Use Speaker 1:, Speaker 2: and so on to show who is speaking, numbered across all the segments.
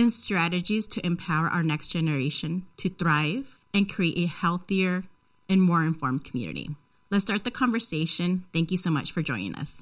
Speaker 1: and strategies to empower our next generation to thrive and create a healthier and more informed community. Let's start the conversation. Thank you so much for joining us.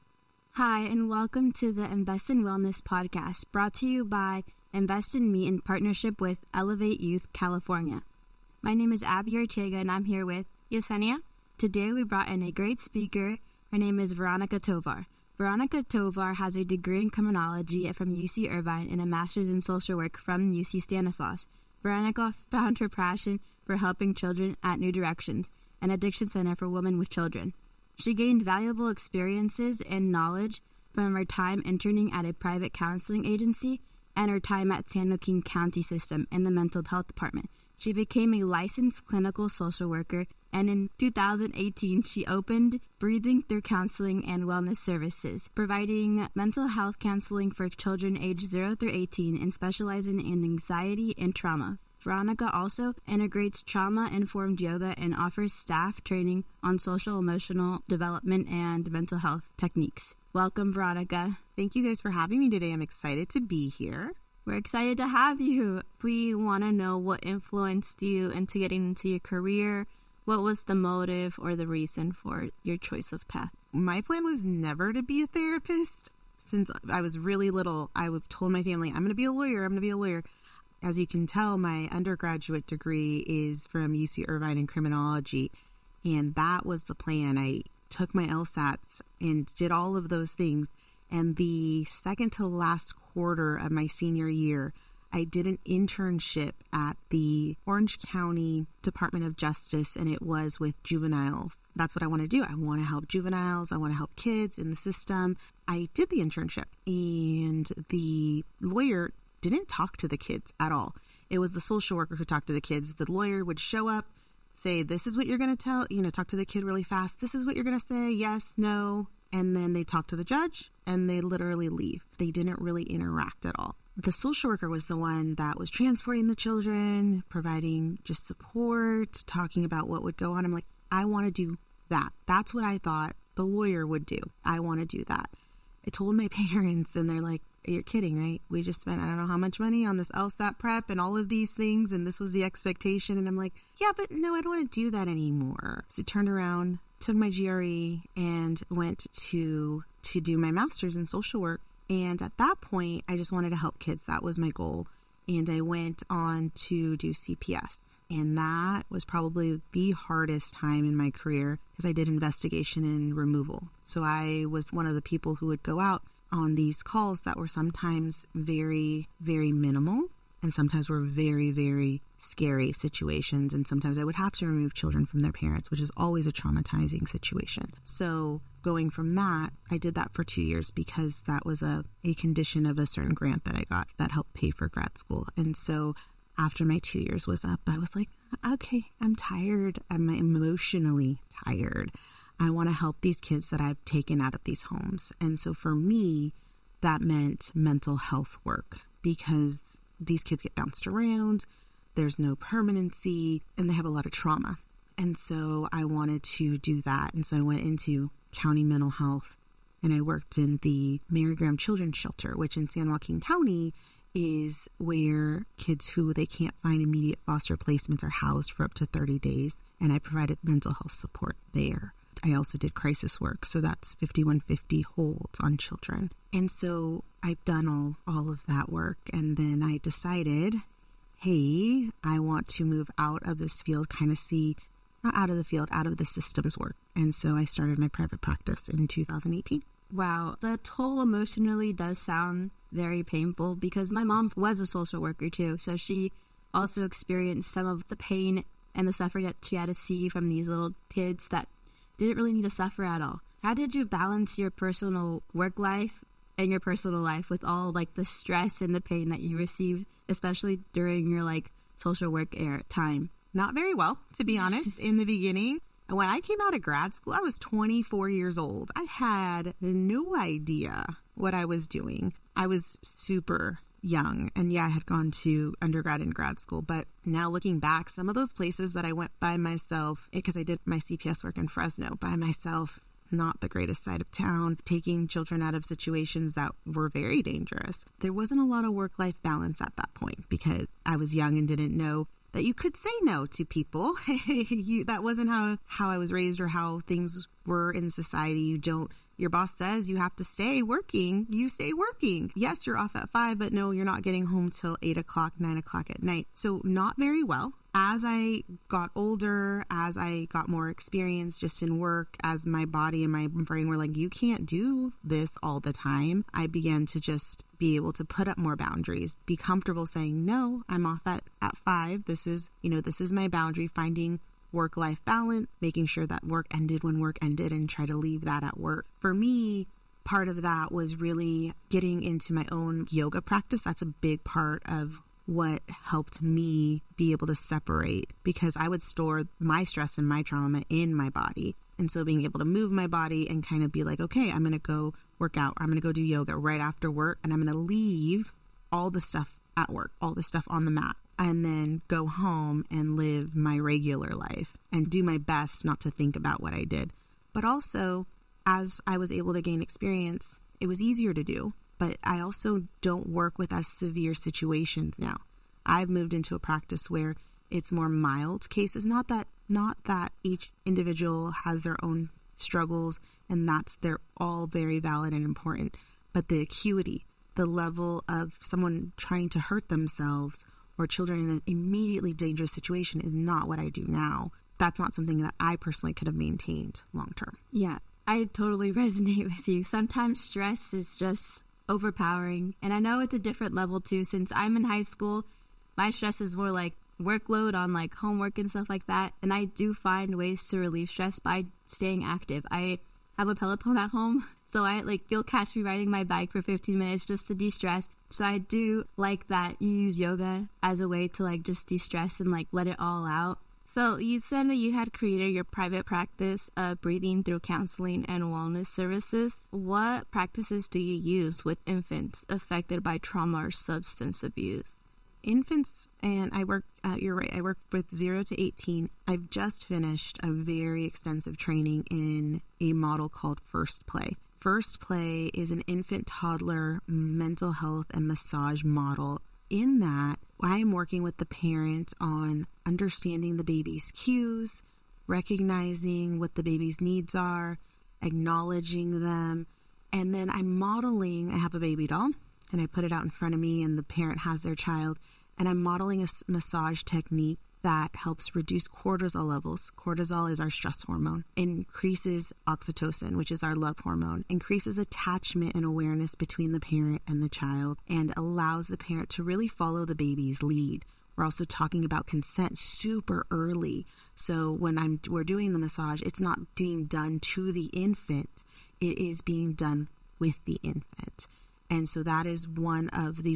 Speaker 2: Hi, and welcome to the Invest in Wellness podcast, brought to you by Invest in Me in partnership with Elevate Youth California. My name is Abby Ortega, and I'm here with Yesenia. Today we brought in a great speaker. Her name is Veronica Tovar. Veronica Tovar has a degree in criminology from UC Irvine and a master's in social work from UC Stanislaus. Veronica found her passion for helping children at New Directions, an addiction center for women with children. She gained valuable experiences and knowledge from her time interning at a private counseling agency and her time at San Joaquin County System in the mental health department. She became a licensed clinical social worker, and in 2018, she opened Breathing Through Counseling and Wellness Services, providing mental health counseling for children aged 0 through 18 and specializing in anxiety and trauma. Veronica also integrates trauma-informed yoga and offers staff training on social-emotional development and mental health techniques. Welcome, Veronica.
Speaker 3: Thank you guys for having me today. I'm excited to be here.
Speaker 2: We're excited to have you. We want to know what influenced you into getting into your career. What was the motive or the reason for your choice of path?
Speaker 3: My plan was never to be a therapist. Since I was really little, I would told my family, I'm going to be a lawyer. I'm going to be a lawyer. As you can tell, my undergraduate degree is from UC Irvine in criminology, and that was the plan. I took my LSATs and did all of those things. And the second to last quarter of my senior year, I did an internship at the Orange County Department of Justice, and it was with juveniles. That's what I want to do. I want to help juveniles. I want to help kids in the system. I did the internship, and the lawyer didn't talk to the kids at all. It was the social worker who talked to the kids. The lawyer would show up, say, this is what you're going to tell, talk to the kid really fast. This is what you're going to say. Yes, no. And then they talk to the judge and they literally leave. They didn't really interact at all. The social worker was the one that was transporting the children, providing just support, talking about what would go on. I'm like, I want to do that. That's what I thought the lawyer would do. I want to do that. I told my parents and they're like, you're kidding, right? We just spent, I don't know how much money on this LSAT prep and all of these things. And this was the expectation. And I'm like, yeah, but no, I don't want to do that anymore. So I turned around, took my GRE and went to do my master's in social work. And at that point, I just wanted to help kids. That was my goal. And I went on to do CPS. And that was probably the hardest time in my career because I did investigation and removal. So I was one of the people who would go out on these calls that were sometimes very, very minimal and sometimes were very, very scary situations. And sometimes I would have to remove children from their parents, which is always a traumatizing situation. So going from that, I did that for 2 years because that was a condition of a certain grant that I got that helped pay for grad school. And so after my 2 years was up, I was like, okay, I'm tired. I'm emotionally tired. I want to help these kids that I've taken out of these homes. And so for me, that meant mental health work because these kids get bounced around, there's no permanency, and they have a lot of trauma. And so I wanted to do that. And so I went into county mental health and I worked in the Mary Graham Children's Shelter, which in San Joaquin County is where kids who they can't find immediate foster placements are housed for up to 30 days. And I provided mental health support there. I also did crisis work, so that's 5150 holds on children. And so I've done all of that work, and then I decided, hey, I want to move out of this field, kind of see, not out of the field, out of the systems work. And so I started my private practice in 2018.
Speaker 2: Wow, the toll emotionally does sound very painful because my mom was a social worker too, so she also experienced some of the pain and the suffering that she had to see from these little kids that didn't really need to suffer at all. How did you balance your personal work life and your personal life with all like the stress and the pain that you received, especially during your social work time?
Speaker 3: Not very well, to be honest, in the beginning. When I came out of grad school, I was 24 years old. I had no idea what I was doing. I was super young. And yeah, I had gone to undergrad and grad school. But now looking back, some of those places that I went by myself, because I did my CPS work in Fresno by myself, not the greatest side of town, taking children out of situations that were very dangerous. There wasn't a lot of work-life balance at that point because I was young and didn't know that you could say no to people. That wasn't how I was raised or how things were in society. Your boss says you have to stay working. You stay working. Yes, you're off at 5, but no, you're not getting home till 8 o'clock, 9 o'clock at night. So not very well. As I got older, as I got more experience just in work, as my body and my brain were like, you can't do this all the time, I began to just be able to put up more boundaries, be comfortable saying, no, I'm off at 5. This is my boundary, finding work-life balance, making sure that work ended when work ended and try to leave that at work. For me, part of that was really getting into my own yoga practice. That's a big part of what helped me be able to separate, because I would store my stress and my trauma in my body. And so being able to move my body and kind of be like, okay, I'm going to go work out, or I'm going to go do yoga right after work, and I'm going to leave all the stuff at work, all the stuff on the mat, and then go home and live my regular life and do my best not to think about what I did. But also, as I was able to gain experience, it was easier to do. But I also don't work with as severe situations now. I've moved into a practice where it's more mild cases, not that each individual has their own struggles and they're all very valid and important, but the acuity, the level of someone trying to hurt themselves or children in an immediately dangerous situation is not what I do now. That's not something that I personally could have maintained long term.
Speaker 2: Yeah, I totally resonate with you. Sometimes stress is just overpowering. And I know it's a different level too. Since I'm in high school, my stress is more like workload on like homework and stuff like that. And I do find ways to relieve stress by staying active. I have a Peloton at home, so you'll catch me riding my bike for 15 minutes just to de-stress. So I do like that you use yoga as a way to just de-stress and let it all out. So you said that you had created your private practice of breathing through counseling and wellness services. What practices do you use with infants affected by trauma or substance abuse?
Speaker 3: Infants, and you're right, I work with 0 to 18. I've just finished a very extensive training in a model called First Play. First Play is an infant toddler mental health and massage model. In that, I am working with the parent on understanding the baby's cues, recognizing what the baby's needs are, acknowledging them, and then I'm modeling. I have a baby doll, and I put it out in front of me, and the parent has their child, and I'm modeling a massage technique that helps reduce cortisol levels. Cortisol is our stress hormone. Increases oxytocin, which is our love hormone. Increases attachment and awareness between the parent and the child, and allows the parent to really follow the baby's lead. We're also talking about consent super early. So when we're doing the massage, it's not being done to the infant. It is being done with the infant. And so that is one of the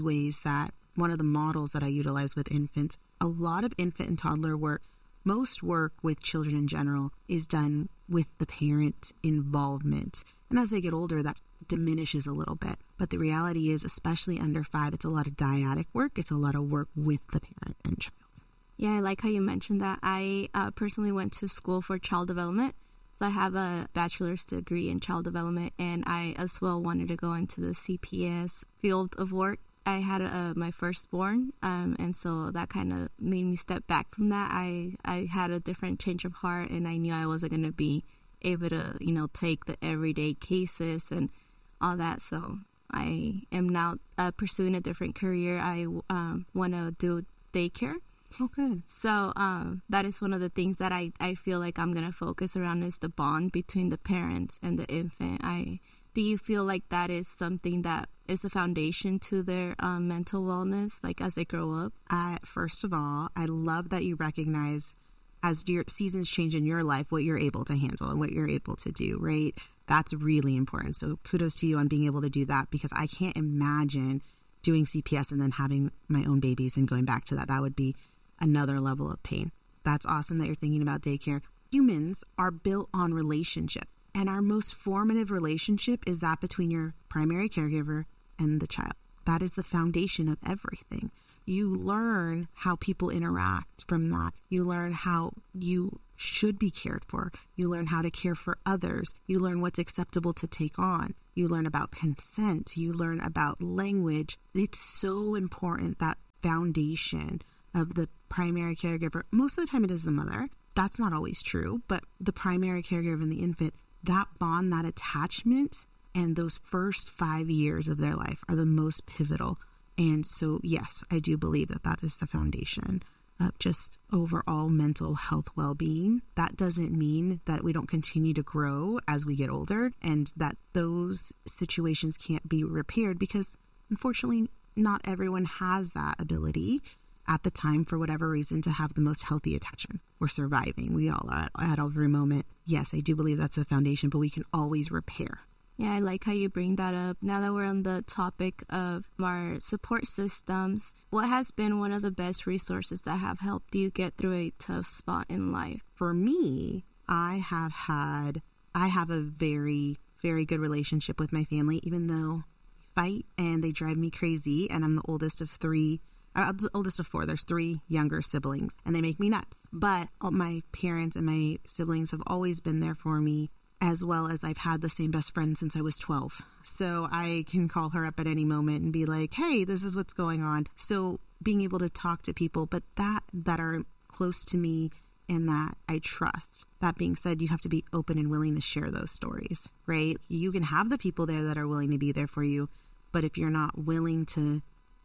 Speaker 3: models that I utilize with infants. A lot of infant and toddler work, most work with children in general, is done with the parent involvement. And as they get older, that diminishes a little bit. But the reality is, especially under 5, it's a lot of dyadic work. It's a lot of work with the parent and child.
Speaker 2: Yeah, I like how you mentioned that. I personally went to school for child development. So I have a bachelor's degree in child development, and I as well wanted to go into the CPS field of work. I had my firstborn, and so that kind of made me step back from that. I had a different change of heart, and I knew I wasn't going to be able to, take the everyday cases and all that. So I am now pursuing a different career. I want to do daycare.
Speaker 3: Oh, good.
Speaker 2: So that is one of the things that I feel like I'm going to focus around, is the bond between the parents and the infant. Do you feel like that is something that is a foundation to their mental wellness, as they grow up?
Speaker 3: First of all, I love that you recognize, as your seasons change in your life, what you're able to handle and what you're able to do, right? That's really important. So kudos to you on being able to do that, because I can't imagine doing CPS and then having my own babies and going back to that. That would be another level of pain. That's awesome that you're thinking about daycare. Humans are built on relationship. And our most formative relationship is that between your primary caregiver and the child. That is the foundation of everything. You learn how people interact from that. You learn how you should be cared for. You learn how to care for others. You learn what's acceptable to take on. You learn about consent. You learn about language. It's so important, that foundation of the primary caregiver. Most of the time it is the mother. That's not always true, but the primary caregiver and the infant, that bond, that attachment, and those first 5 years of their life are the most pivotal. And so, yes, I do believe that that is the foundation of just overall mental health well-being. That doesn't mean that we don't continue to grow as we get older and that those situations can't be repaired, because unfortunately, not everyone has that ability at the time for whatever reason to have the most healthy attachment. We're surviving. We all are at every moment. Yes, I do believe that's a foundation, but we can always repair.
Speaker 2: Yeah, I like how you bring that up. Now that we're on the topic of our support systems, what has been one of the best resources that have helped you get through a tough spot in life?
Speaker 3: For me, I have a very, very good relationship with my family, even though I fight and they drive me crazy, and I'm the oldest of three. I'm the oldest of four. There's 3 younger siblings, and they make me nuts. But all my parents and my siblings have always been there for me, as well as I've had the same best friend since I was 12. So I can call her up at any moment and be like, hey, this is what's going on. So being able to talk to people, but that are close to me and that I trust. That being said, you have to be open and willing to share those stories, right? You can have the people there that are willing to be there for you, but if you're not willing to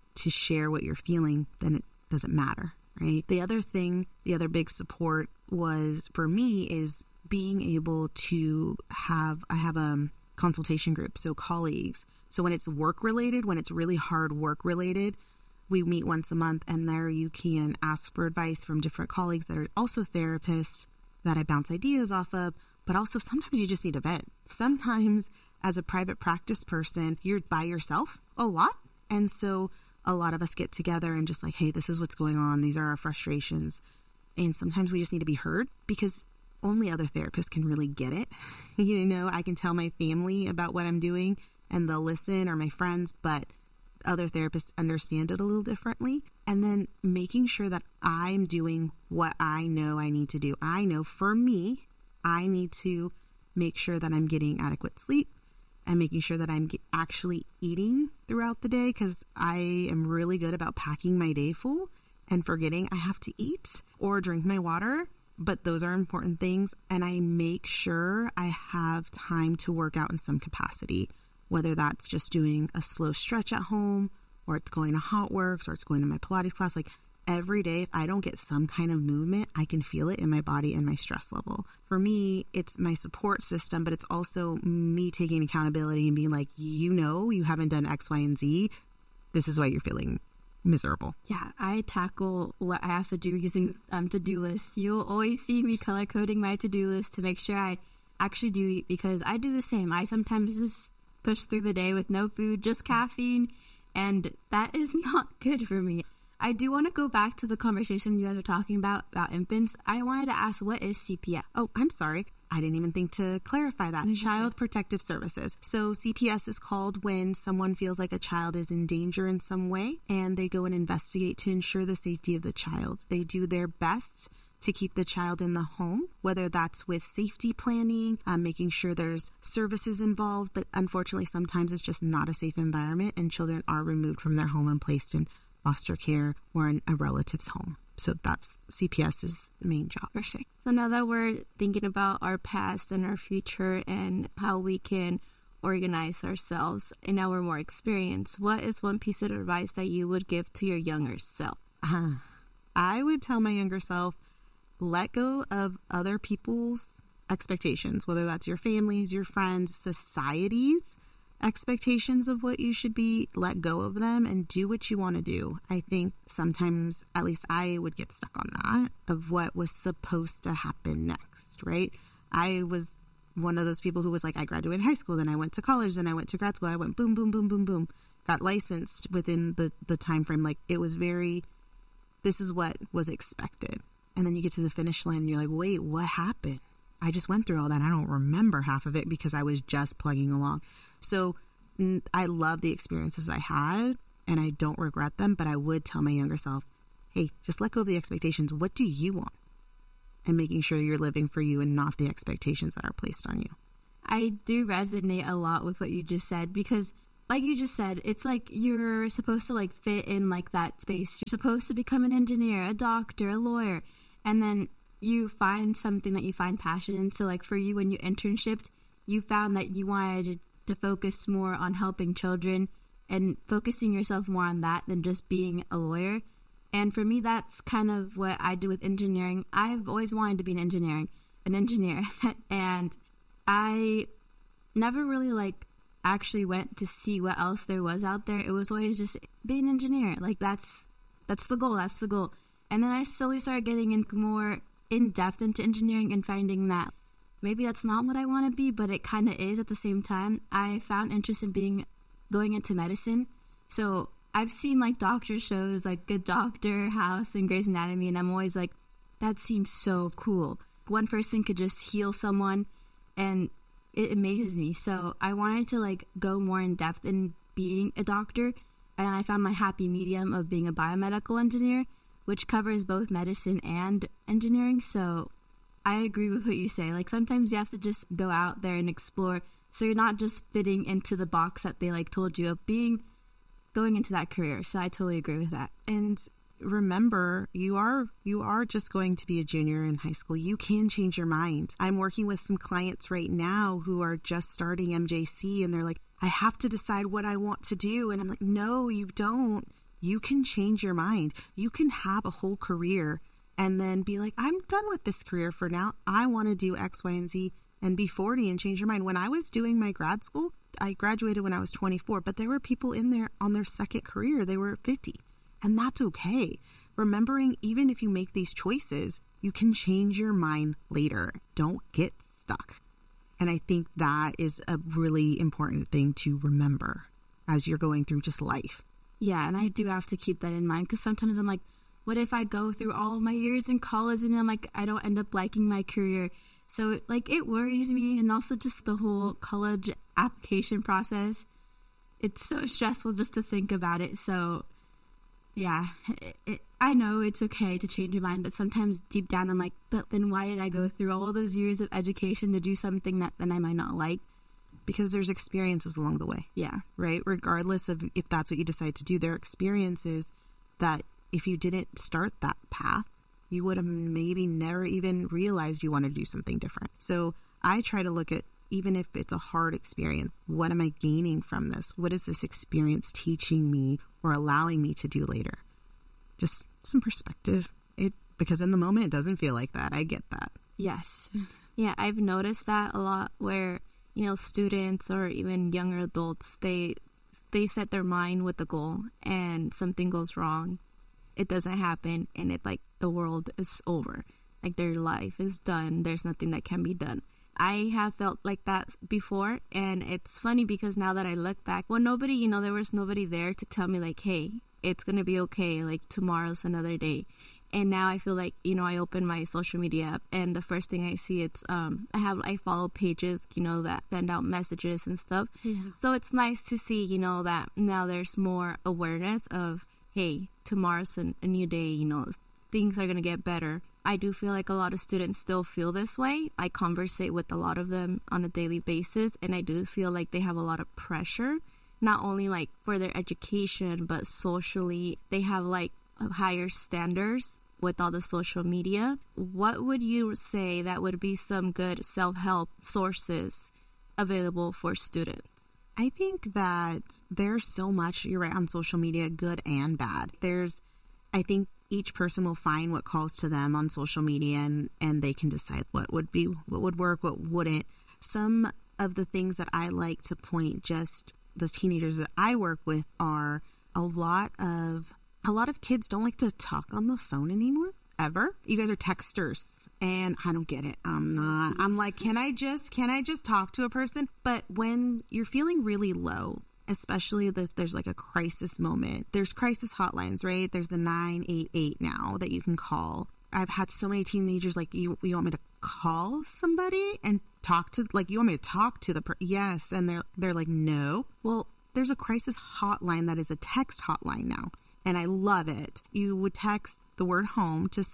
Speaker 3: share what you're feeling, then it doesn't matter, right? The other big support was for me is being able to I have a consultation group, so colleagues. So when it's work related, when it's really hard work related, we meet once a month, and there you can ask for advice from different colleagues that are also therapists that I bounce ideas off of, but also sometimes you just need a vent. Sometimes as a private practice person, you're by yourself a lot. And so a lot of us get together and just like, hey, this is what's going on. These are our frustrations. And sometimes we just need to be heard, because only other therapists can really get it. You know, I can tell my family about what I'm doing and they'll listen, or my friends, but other therapists understand it a little differently. And then making sure that I'm doing what I know I need to do. I know for me, I need to make sure that I'm getting adequate sleep and making sure that I'm actually eating throughout the day, because I am really good about packing my day full and forgetting I have to eat or drink my water. But those are important things. And I make sure I have time to work out in some capacity, whether that's just doing a slow stretch at home, or it's going to HotWorks, or it's going to my Pilates class. Like every day, if I don't get some kind of movement, I can feel it in my body and my stress level. For me, it's my support system, but it's also me taking accountability and being like, you haven't done X, Y, and Z. This is why you're feeling miserable.
Speaker 2: Yeah, I tackle what I have to do using to-do lists. You'll always see me color coding my to-do list to make sure I actually do eat, because I do the same. I sometimes just push through the day with no food, just caffeine, and that is not good for me. I do want to go back to the conversation you guys were talking about infants. I wanted to ask, what is CPS?
Speaker 3: Oh, I'm sorry. I didn't even think to clarify that. Child Protective Services. So CPS is called when someone feels like a child is in danger in some way, and they go and investigate to ensure the safety of the child. They do their best to keep the child in the home, whether that's with safety planning, making sure there's services involved, but unfortunately sometimes it's just not a safe environment, and children are removed from their home and placed in foster care or in a relative's home. So that's CPS's main job.
Speaker 2: Perfect. So now that we're thinking about our past and our future and how we can organize ourselves and now we're more experienced, what is one piece of advice that you would give to your younger self?
Speaker 3: I would tell my younger self, let go of other people's expectations, whether that's your families, your friends, society's expectations of what you should be. Let go of them and do what you want to do. I think sometimes, at least I would get stuck on that, of what was supposed to happen next, right? I was one of those people who was like, I graduated high school, then I went to college, then I went to grad school, I went boom, boom, boom, boom, boom, got licensed within the time frame. Like it was this is what was expected. And then you get to the finish line and you're like, wait, what happened? I just went through all that. I don't remember half of it because I was just plugging along. So I love the experiences I had and I don't regret them, but I would tell my younger self, hey, just let go of the expectations. What do you want? and making sure you're living for you and not the expectations that are placed on you.
Speaker 2: I do resonate a lot with what you just said because, like you just said, it's like you're supposed to like fit in like that space. You're supposed to become an engineer, a doctor, a lawyer, and then you find something that you find passion in. So like for you, when you internshiped, you found that you wanted to focus more on helping children and focusing yourself more on that than just being a lawyer. And for me, that's kind of what I did with engineering. I've always wanted to be an engineer, and I never really like actually went to see what else there was out there. It was always just be an engineer. Like that's the goal. And then I slowly started getting in more in depth into engineering and finding that maybe that's not what I want to be, but it kind of is at the same time. I found interest in going into medicine. So I've seen like doctor shows like Good Doctor, House, and Grey's Anatomy, and I'm always like, that seems so cool. One person could just heal someone, and it amazes me. So I wanted to like go more in depth in being a doctor, and I found my happy medium of being a biomedical engineer, which covers both medicine and engineering. So I agree with what you say. Like sometimes you have to just go out there and explore, so you're not just fitting into the box that they like told you of going into that career. So I totally agree with that.
Speaker 3: And remember, you are just going to be a junior in high school. You can change your mind. I'm working with some clients right now who are just starting MJC, and they're like, I have to decide what I want to do. And I'm like, no, you don't. You can change your mind. You can have a whole career and then be like, I'm done with this career for now. I want to do X, Y, and Z and be 40 and change your mind. When I was doing my grad school, I graduated when I was 24, but there were people in there on their second career. They were 50, and that's okay. Remembering, even if you make these choices, you can change your mind later. Don't get stuck. And I think that is a really important thing to remember as you're going through just life.
Speaker 2: Yeah, and I do have to keep that in mind because sometimes I'm like, what if I go through all of my years in college and I'm like, I don't end up liking my career? So like it worries me, and also just the whole college application process. It's so stressful just to think about it. So yeah, I know it's okay to change your mind, but sometimes deep down I'm like, but then why did I go through all those years of education to do something that then I might not like?
Speaker 3: Because there's experiences along the way.
Speaker 2: Yeah.
Speaker 3: Right? Regardless of if that's what you decide to do, there are experiences that if you didn't start that path, you would have maybe never even realized you wanted to do something different. So I try to look at, even if it's a hard experience, what am I gaining from this? What is this experience teaching me or allowing me to do later? Just some perspective. Because in the moment, it doesn't feel like that. I get that.
Speaker 2: Yes. Yeah, I've noticed that a lot where, students or even younger adults, they set their mind with a goal and something goes wrong. It doesn't happen, and it like the world is over. Like their life is done. There's nothing that can be done. I have felt like that before, and it's funny because now that I look back, well, nobody, there was nobody there to tell me like, hey, it's going to be okay. Like tomorrow's another day. And now I feel like, I open my social media app and the first thing I see, it's, I follow pages, that send out messages and stuff. Yeah. So it's nice to see, that now there's more awareness of, hey, tomorrow's a new day, things are going to get better. I do feel like a lot of students still feel this way. I conversate with a lot of them on a daily basis, and I do feel like they have a lot of pressure, not only like for their education, but socially. They have like higher standards with all the social media. What would you say that would be some good self-help sources available for students?
Speaker 3: I think that there's so much, you're right, on social media, good and bad. I think each person will find what calls to them on social media, and they can decide what would work, what wouldn't. Some of the things that I like to point just those teenagers that I work with are a lot of kids don't like to talk on the phone anymore, ever. You guys are texters, and I don't get it. I'm not. I'm like, can I just talk to a person? But when you're feeling really low, especially if there's like a crisis moment, there's crisis hotlines, right? There's the 988 now that you can call. I've had so many teenagers like, you want me to call somebody and talk to, like, you want me to talk to the person? Yes. And they're like, no. Well, there's a crisis hotline that is a text hotline now. and I love it. You would text the word home to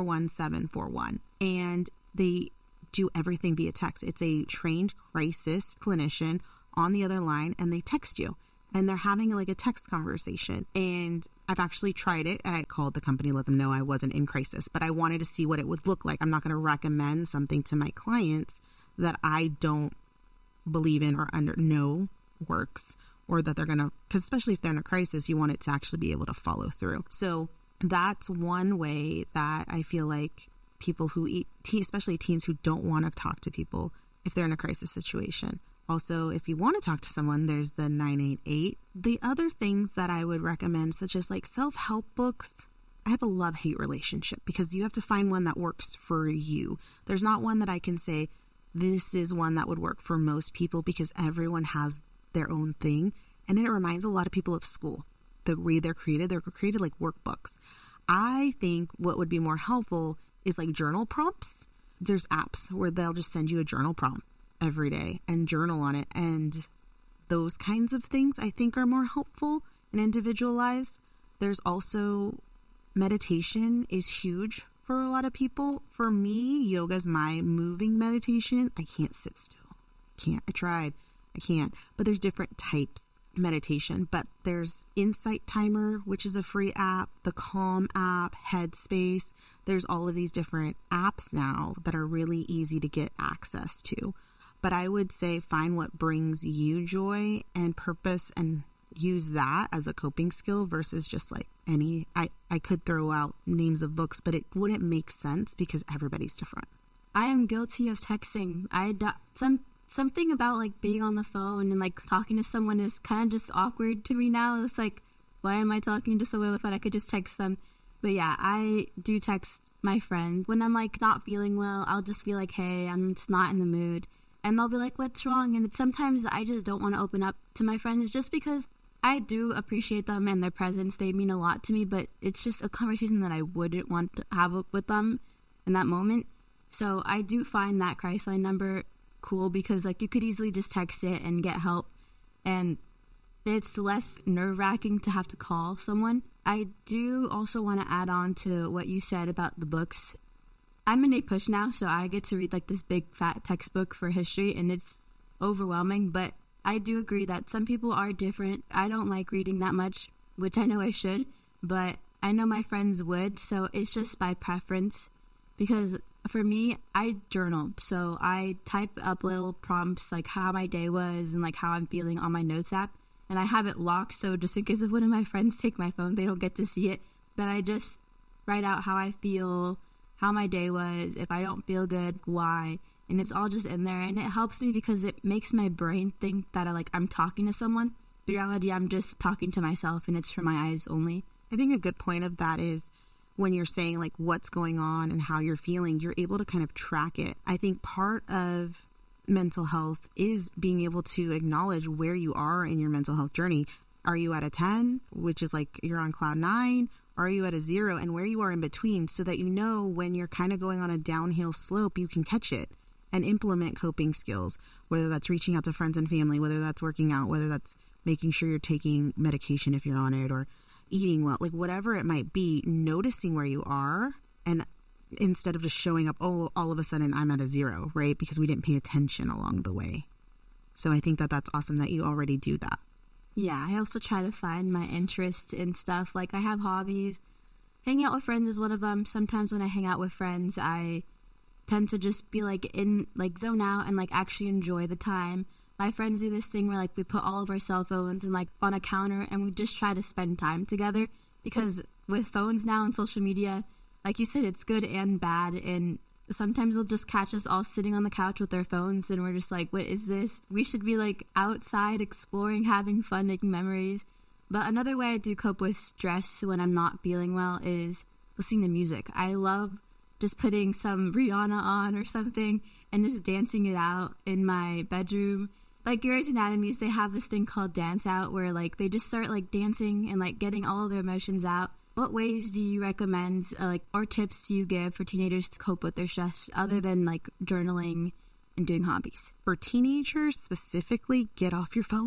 Speaker 3: 741-741, and they do everything via text. It's a trained crisis clinician on the other line, and they text you. And they're having like a text conversation. And I've actually tried it, and I called the company, let them know I wasn't in crisis, but I wanted to see what it would look like. I'm not going to recommend something to my clients that I don't believe in or know works, or that they're going to, because especially if they're in a crisis, you want it to actually be able to follow through. So that's one way that I feel like people who especially teens who don't want to talk to people if they're in a crisis situation. Also, if you want to talk to someone, there's the 988. The other things that I would recommend, such as like self-help books, I have a love-hate relationship because you have to find one that works for you. There's not one that I can say, this is one that would work for most people, because everyone has their own thing. And it reminds a lot of people of school. The way they're created like workbooks. I think what would be more helpful is like journal prompts. There's apps where they'll just send you a journal prompt every day and journal on it. And those kinds of things I think are more helpful and individualized. There's also meditation is huge for a lot of people. For me, yoga is my moving meditation. I can't sit still. I tried. I can't. But there's different types of meditation. But there's Insight Timer, which is a free app, the Calm app, Headspace. There's all of these different apps now that are really easy to get access to. But I would say find what brings you joy and purpose and use that as a coping skill versus just like I could throw out names of books, but it wouldn't make sense because everybody's different.
Speaker 2: I am guilty of texting. Something about like being on the phone and like talking to someone is kind of just awkward to me now. It's like, why am I talking to someone if I could just text them? But yeah, I do text my friend. When I'm like not feeling well, I'll just be like, hey, I'm just not in the mood. And they'll be like, what's wrong? And sometimes I just don't want to open up to my friends just because I do appreciate them and their presence. They mean a lot to me, but it's just a conversation that I wouldn't want to have with them in that moment. So I do find that crisis line number cool because like you could easily just text it and get help. And it's less nerve-wracking to have to call someone. I do also want to add on to what you said about the books. I'm in APUSH now, so I get to read like this big fat textbook for history, and it's overwhelming, but I do agree that some people are different. I don't like reading that much, which I know I should, but I know my friends would, so it's just by preference. Because for me, I journal, so I type up little prompts like how my day was and like how I'm feeling on my notes app, and I have it locked, so just in case if one of my friends take my phone, they don't get to see it, but I just write out how I feel, how my day was, if I don't feel good, why, and it's all just in there, and it helps me because it makes my brain think that I'm talking to someone. In reality, I'm just talking to myself, and it's for my eyes only.
Speaker 3: I think a good point of that is when you're saying like what's going on and how you're feeling, you're able to kind of track it. I think part of mental health is being able to acknowledge where you are in your mental health journey. Are you at a 10, which is like you're on cloud 9? Are you at a 0, and where you are in between, so that you know when you're kind of going on a downhill slope, you can catch it and implement coping skills, whether that's reaching out to friends and family, whether that's working out, whether that's making sure you're taking medication if you're on it, or eating well, like whatever it might be, noticing where you are, and instead of just showing up, oh, all of a sudden I'm at a 0, right? Because we didn't pay attention along the way. So I think that that's awesome that you already do that.
Speaker 2: Yeah, I also try to find my interests in stuff. Like, I have hobbies. Hanging out with friends is one of them. Sometimes when I hang out with friends, I tend to just be, like, in, like, zone out and, like, actually enjoy the time. My friends do this thing where, like, we put all of our cell phones and, like, on a counter, and we just try to spend time together. Because with phones now and social media, like you said, it's good and bad, and sometimes they'll just catch us all sitting on the couch with our phones, and we're just like, what is this? We should be like outside exploring, having fun, making memories. But another way I do cope with stress when I'm not feeling well is listening to music. I love just putting some Rihanna on or something and just dancing it out in my bedroom. Like Grey's Anatomy, they have this thing called Dance Out, where like they just start like dancing and like getting all of their emotions out. What ways do you recommend, or tips do you give for teenagers to cope with their stress other than like journaling and doing hobbies?
Speaker 3: For teenagers specifically, get off your phones.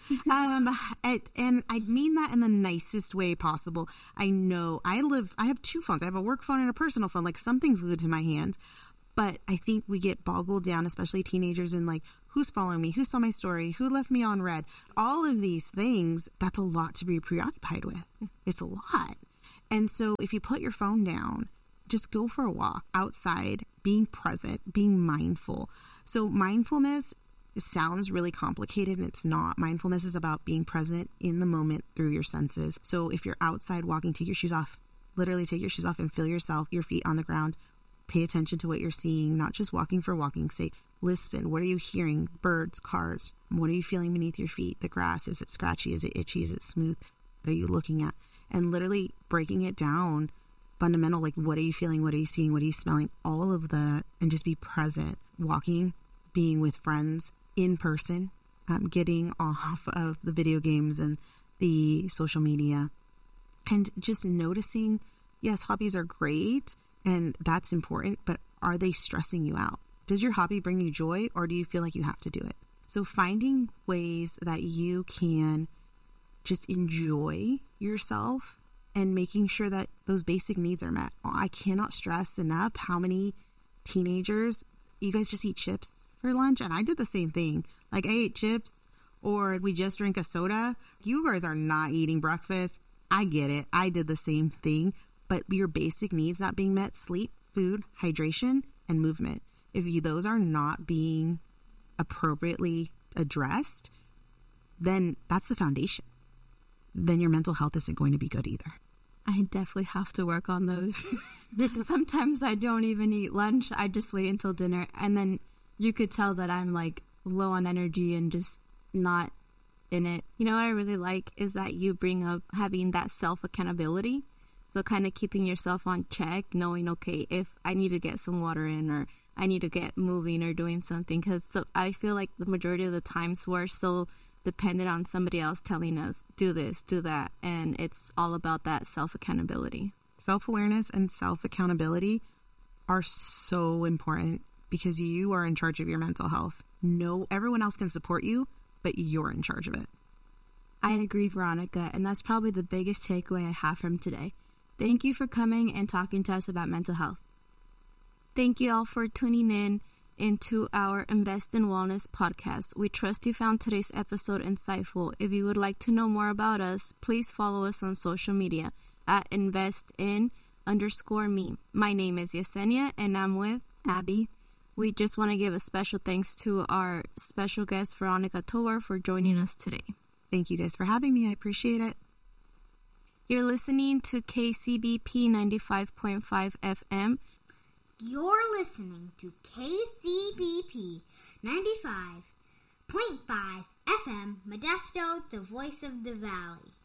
Speaker 3: And I mean that in the nicest way possible. I know I have two phones. I have a work phone and a personal phone. Like, something's glued to my hand. But I think we get boggled down, especially teenagers, in like, who's following me? Who saw my story? Who left me on red? All of these things, that's a lot to be preoccupied with. It's a lot. And so if you put your phone down, just go for a walk outside, being present, being mindful. So mindfulness sounds really complicated, and it's not. Mindfulness is about being present in the moment through your senses. So if you're outside walking, take your shoes off. Literally take your shoes off and feel yourself, your feet on the ground. Pay attention to what you're seeing, not just walking for walking's sake. Listen. What are you hearing? Birds, cars. What are you feeling beneath your feet? The grass. Is it scratchy? Is it itchy? Is it smooth? What are you looking at? And literally breaking it down, fundamental, like, what are you feeling? What are you seeing? What are you smelling? All of that. And just be present. Walking, being with friends in person, getting off of the video games and the social media, and just noticing, yes, hobbies are great and that's important, but are they stressing you out? Does your hobby bring you joy, or do you feel like you have to do it? So finding ways that you can just enjoy yourself and making sure that those basic needs are met. I cannot stress enough how many teenagers, you guys just eat chips for lunch. And I did the same thing. Like, I ate chips, or we just drink a soda. You guys are not eating breakfast. I get it. I did the same thing. But your basic needs not being met: sleep, food, hydration, and movement. If those are not being appropriately addressed, then that's the foundation. Then your mental health isn't going to be good either.
Speaker 2: I definitely have to work on those. Sometimes I don't even eat lunch. I just wait until dinner. And then you could tell that I'm like low on energy and just not in it. You know what I really like is that you bring up having that self-accountability. So kind of keeping yourself on check, knowing, okay, if I need to get some water in, or I need to get moving or doing something. Because I feel like the majority of the times we're so dependent on somebody else telling us, do this, do that. And it's all about that self-accountability.
Speaker 3: Self-awareness and self-accountability are so important because you are in charge of your mental health. No, everyone else can support you, but you're in charge of it.
Speaker 2: I agree, Veronica, and that's probably the biggest takeaway I have from today. Thank you for coming and talking to us about mental health. Thank you all for tuning in into our Invest in Wellness podcast. We trust you found today's episode insightful. If you would like to know more about us, please follow us on social media at investin_me. My name is Yesenia, and I'm with Abby. We just want to give a special thanks to our special guest, Veronica Tovar, for joining us today.
Speaker 3: Thank you guys for having me. I appreciate it.
Speaker 2: You're listening to KCBP 95.5 FM.
Speaker 4: You're listening to KCBP 95.5 FM, Modesto, the voice of the valley.